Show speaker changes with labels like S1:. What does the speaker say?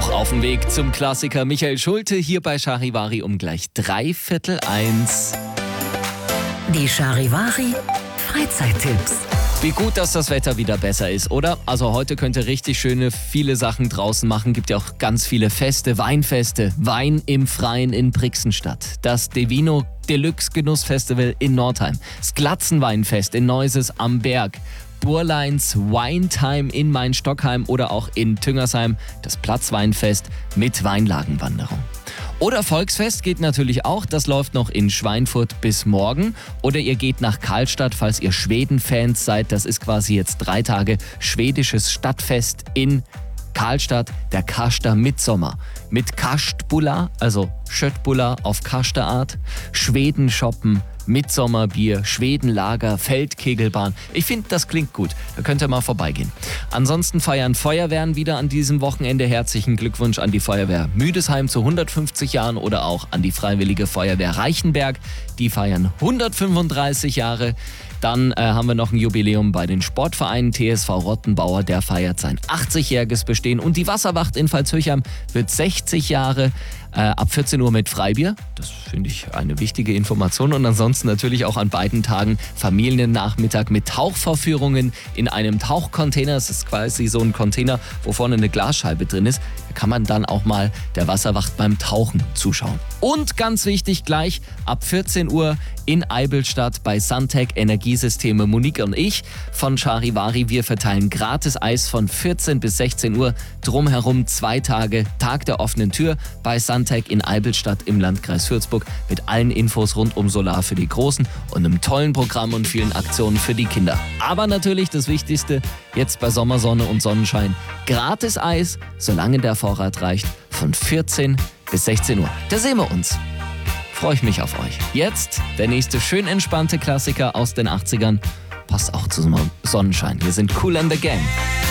S1: Noch auf dem Weg zum Klassiker Michael Schulte hier bei Charivari um gleich 1:03.
S2: Die Charivari Freizeittipps.
S1: Wie gut, dass das Wetter wieder besser ist, oder? Also heute könnt ihr richtig viele Sachen draußen machen. Gibt ja auch ganz viele Feste, Weinfeste. Wein im Freien in Brixenstadt. Das Devino Deluxe Genussfestival in Nordheim. Das Glatzenweinfest in Neuses am Berg. Burleins Winetime in Main-Stockheim oder auch in Tüngersheim. Das Platzweinfest mit Weinlagenwanderung. Oder Volksfest geht natürlich auch, das läuft noch in Schweinfurt bis morgen. Oder ihr geht nach Karlstadt, falls ihr Schweden-Fans seid. Das ist quasi jetzt 3 Tage schwedisches Stadtfest in Karlstadt, der Karster Midsommer. Mit Kastbulla, also Schöttbulla auf Karsterart, Schweden shoppen, Midsommerbier, Schwedenlager, Feldkegelbahn. Ich finde, das klingt gut. Da könnt ihr mal vorbeigehen. Ansonsten feiern Feuerwehren wieder an diesem Wochenende. Herzlichen Glückwunsch an die Feuerwehr Müdesheim zu 150 Jahren oder auch an die Freiwillige Feuerwehr Reichenberg. Die feiern 135 Jahre. Dann haben wir noch ein Jubiläum bei den Sportvereinen. TSV Rottenbauer, der feiert sein 80-jähriges Bestehen. Und die Wasserwacht in Pfalzhöchheim wird 60 Jahre. Ab 14 Uhr mit Freibier. Das finde ich eine wichtige Information. Und ansonsten natürlich auch an beiden Tagen Familiennachmittag mit Tauchvorführungen in einem Tauchcontainer. Das ist quasi so ein Container, wo vorne eine Glasscheibe drin ist. Da kann man dann auch mal der Wasserwacht beim Tauchen zuschauen. Und ganz wichtig gleich ab 14 Uhr in Eibelstadt bei Suntech Energiesysteme. Monique und ich von Charivari, wir verteilen gratis Eis von 14 bis 16 Uhr. Drumherum 2 Tage, Tag der offenen Tür bei Suntech in Eibelstadt im Landkreis Würzburg mit allen Infos rund um Solar für die Großen und einem tollen Programm und vielen Aktionen für die Kinder. Aber natürlich das Wichtigste, jetzt bei Sommersonne und Sonnenschein, gratis Eis, solange der Vorrat reicht, von 14 bis 16 Uhr. Da sehen wir uns. Freue ich mich auf euch. Jetzt der nächste schön entspannte Klassiker aus den 80ern. Passt auch zum Sonnenschein. Wir sind Kool and the Gang.